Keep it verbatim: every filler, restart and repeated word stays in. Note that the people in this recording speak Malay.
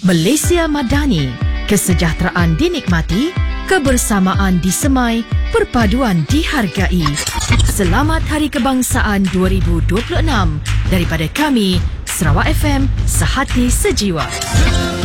Malaysia Madani, kesejahteraan dinikmati, kebersamaan disemai, perpaduan dihargai. Selamat Hari Kebangsaan dua ribu dua puluh enam daripada kami, Sarawak F M, sehati sejiwa.